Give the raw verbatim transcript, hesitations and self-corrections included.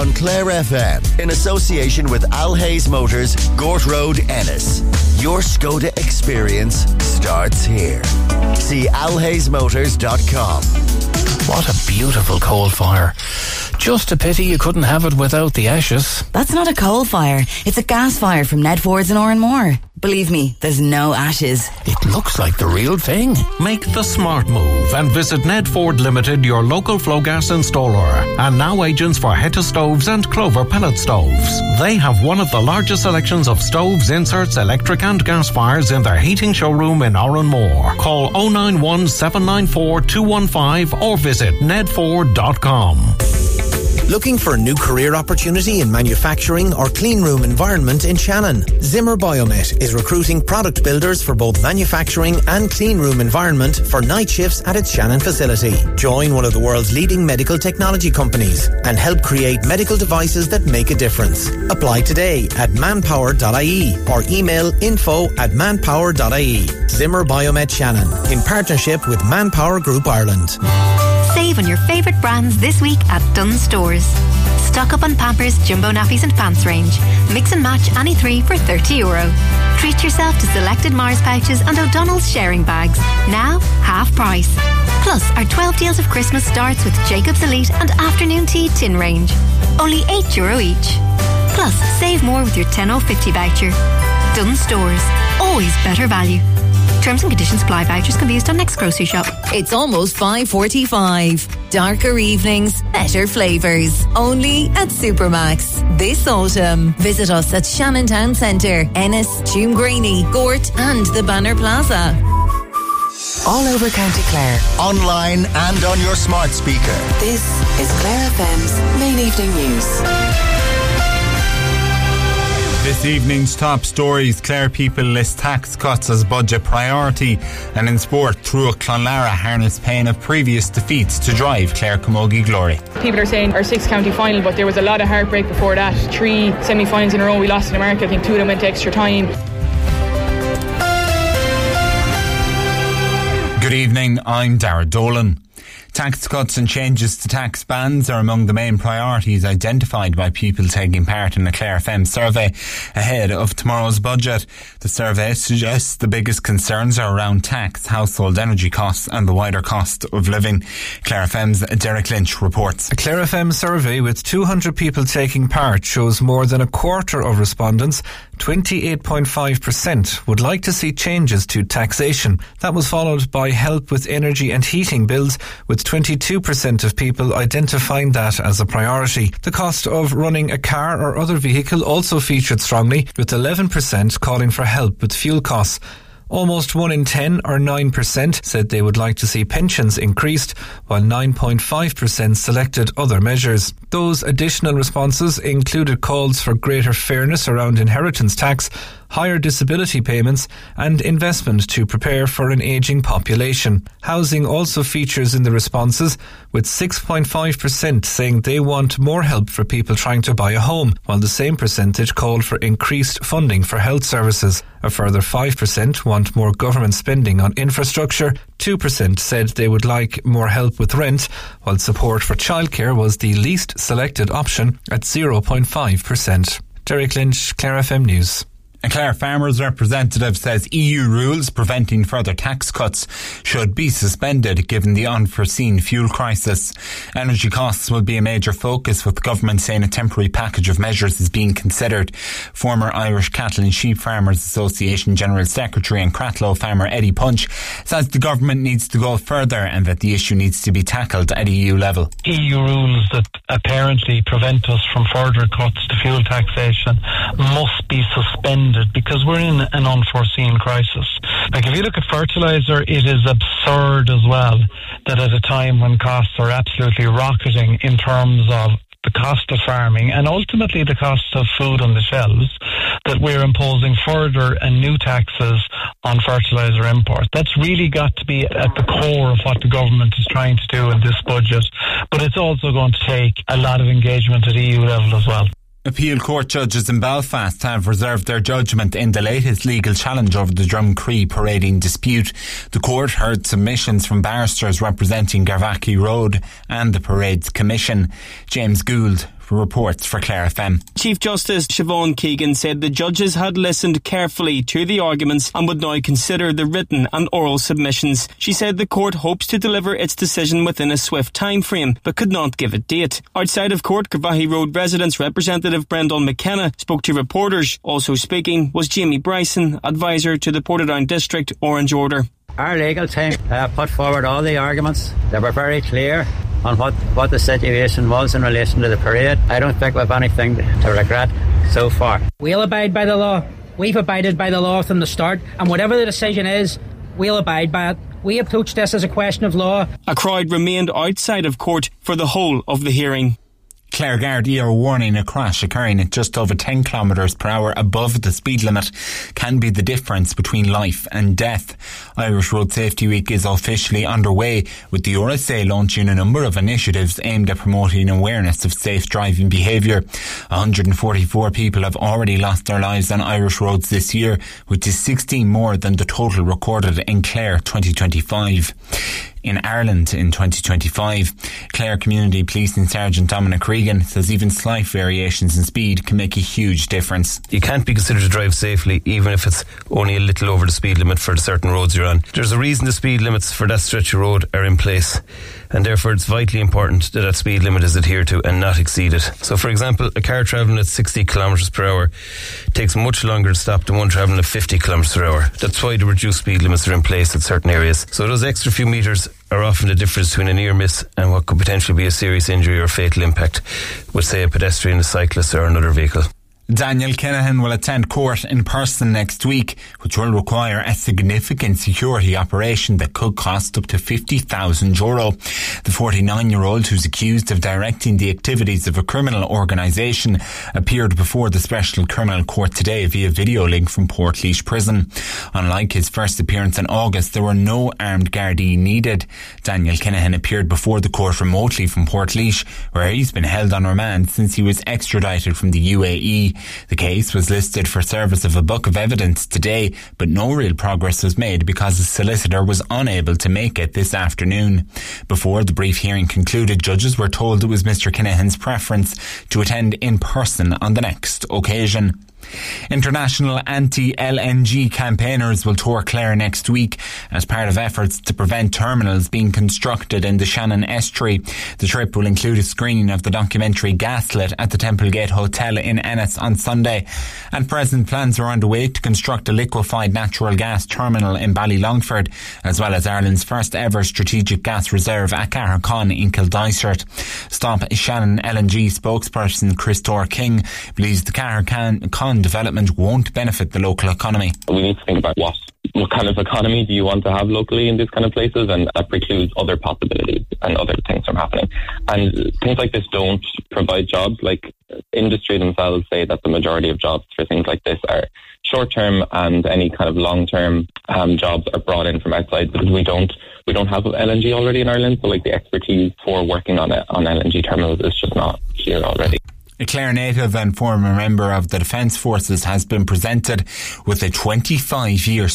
on Clare F M in association with Al Hayes Motors, Gort Road, Ennis. Your Skoda experience starts here. See al hayes motors dot com. What a beautiful coal fire. Just a pity you couldn't have it without the ashes. That's not a coal fire. It's a gas fire from Ned Ford's in Oranmore. Believe me, there's no ashes. It looks like the real thing. Make the smart move and visit Ned Ford Limited, your local flow gas installer. And now agents for Hetta stoves and Clover pellet stoves. They have one of the largest selections of stoves, inserts, electric and gas fires in their heating showroom in Oranmore. Call oh nine one, seven nine four, two one five or visit ned ford dot com. Looking for a new career opportunity in manufacturing or clean room environment in Shannon? Zimmer Biomet is recruiting product builders for both manufacturing and clean room environment for night shifts at its Shannon facility. Join one of the world's leading medical technology companies and help create medical devices that make a difference. Apply today at manpower dot I E or email info at manpower dot I E. Zimmer Biomet Shannon, in partnership with Manpower Group Ireland. Save on your favourite brands this week at Dunnes Stores. Stock up on Pampers, Jumbo Nappies and Pants range. Mix and match any three for thirty euro. Treat yourself to selected Mars pouches and O'Donnell's sharing bags. Now, half price. Plus, our twelve deals of Christmas starts with Jacob's Elite and Afternoon Tea tin range. Only eight euro each. Plus, save more with your ten oh fifty voucher. Dunnes Stores. Always better value. Terms and conditions apply. Vouchers can be used on next grocery shop. It's almost five forty-five. Darker evenings, better flavours. Only at Supermax. This autumn, visit us at Shannon Town Centre, Ennis, Tuamgraney, Gort and the Banner Plaza. All over County Clare. Online and on your smart speaker. This is Clare F M's Main Evening News. This evening's top stories: Clare people list tax cuts as budget priority, and in sport, Truach Clonlara harness pain of previous defeats to drive Clare Camogie glory. People are saying our sixth county final, but there was a lot of heartbreak before that. Three semi-finals in a row we lost in America. I think two of them went to extra time. Good evening, I'm Darragh Dolan. Tax cuts and changes to tax bands are among the main priorities identified by people taking part in a Clare F M survey ahead of tomorrow's budget. The survey suggests the biggest concerns are around tax, household energy costs and the wider cost of living. Clare F M's Derek Lynch reports. A Clare F M survey with two hundred people taking part shows more than a quarter of respondents, twenty-eight point five percent, would like to see changes to taxation. That was followed by help with energy and heating bills, with twenty-two percent of people identifying that as a priority. The cost of running a car or other vehicle also featured strongly, with eleven percent calling for help with fuel costs. Almost one in ten, or nine percent, said they would like to see pensions increased, while nine point five percent selected other measures. Those additional responses included calls for greater fairness around inheritance tax, higher disability payments and investment to prepare for an ageing population. Housing also features in the responses, with six point five percent saying they want more help for people trying to buy a home, while the same percentage called for increased funding for health services. A further five percent want more government spending on infrastructure. two percent said they would like more help with rent, while support for childcare was the least selected option at zero point five percent. Derek Lynch, Clare F M News. A Clare Farmers representative says E U rules preventing further tax cuts should be suspended given the unforeseen fuel crisis. Energy costs will be a major focus, with the government saying a temporary package of measures is being considered. Former Irish Cattle and Sheep Farmers Association General Secretary and Cratloe farmer Eddie Punch says the government needs to go further and that the issue needs to be tackled at E U level. E U rules that apparently prevent us from further cuts to fuel taxation must be suspended, because we're in an unforeseen crisis. Like, if you look at fertiliser, it is absurd as well that at a time when costs are absolutely rocketing in terms of the cost of farming and ultimately the cost of food on the shelves, that we're imposing further and new taxes on fertiliser import. That's really got to be at the core of what the government is trying to do in this budget, but it's also going to take a lot of engagement at E U level as well. Appeal court judges in Belfast have reserved their judgment in the latest legal challenge over the Drumcree parading dispute. The court heard submissions from barristers representing Garvackie Road and the parade's commission. James Gould reports for Clare F M. Chief Justice Siobhan Keegan said the judges had listened carefully to the arguments and would now consider the written and oral submissions. She said the court hopes to deliver its decision within a swift time frame, but could not give a date. Outside of court, Carvahy Road Residents Representative Brendan McKenna spoke to reporters. Also speaking was Jamie Bryson, advisor to the Portadown District Orange Order. Our legal team uh, put forward all the arguments. They were very clear on what, what the situation was in relation to the parade. I don't think we have anything to regret so far. We'll abide by the law. We've abided by the law from the start, and whatever the decision is, we'll abide by it. We approach this as a question of law. A crowd remained outside of court for the whole of the hearing. Clare Gardaí are warning a crash occurring at just over ten kilometres per hour above the speed limit can be the difference between life and death. Irish Road Safety Week is officially underway, with the U R S A launching a number of initiatives aimed at promoting awareness of safe driving behaviour. one hundred forty-four people have already lost their lives on Irish roads this year, which is sixteen more than the total recorded in Clare twenty twenty-five. In Ireland in twenty twenty-five, Clare Community Policing Sergeant Dominic Regan says even slight variations in speed can make a huge difference. You can't be considered to drive safely even if it's only a little over the speed limit for the certain roads you're on. There's a reason the speed limits for that stretch of road are in place, and therefore it's vitally important that that speed limit is adhered to and not exceeded. So for example, a car travelling at sixty kilometres per hour takes much longer to stop than one travelling at fifty kilometres per hour. That's why the reduced speed limits are in place at certain areas. So those extra few metres are often the difference between a near miss and what could potentially be a serious injury or fatal impact with, say, a pedestrian, a cyclist or another vehicle. Daniel Kinahan will attend court in person next week, which will require a significant security operation that could cost up to fifty thousand euro. The forty-nine-year-old, who's accused of directing the activities of a criminal organisation, appeared before the Special Criminal Court today via video link from Portlaoise Prison. Unlike his first appearance in August, there were no armed Gardaí needed. Daniel Kinahan appeared before the court remotely from Portlaoise, where he's been held on remand since he was extradited from the U A E. The case was listed for service of a book of evidence today, but no real progress was made because the solicitor was unable to make it this afternoon. Before the brief hearing concluded, judges were told it was Mr Kinahan's preference to attend in person on the next occasion. International anti-L N G campaigners will tour Clare next week as part of efforts to prevent terminals being constructed in the Shannon estuary. The trip will include a screening of the documentary Gaslit at the Templegate Hotel in Ennis on Sunday. At present, plans are underway to construct a liquefied natural gas terminal in Ballylongford, as well as Ireland's first ever strategic gas reserve at Cahercon in Kildysert. Stop Shannon L N G spokesperson Christopher King believes the Cahercon development won't benefit the local economy. We need to think about what what kind of economy do you want to have locally in these kind of places, and that precludes other possibilities and other things from happening. And things like this don't provide jobs. Like industry themselves say that the majority of jobs for things like this are short-term, and any kind of long-term um, jobs are brought in from outside, because we don't we don't have L N G already in Ireland. So like the expertise for working on it, on L N G terminals is just not here already. A Clare native and former member of the Defence Forces has been presented with a twenty-five year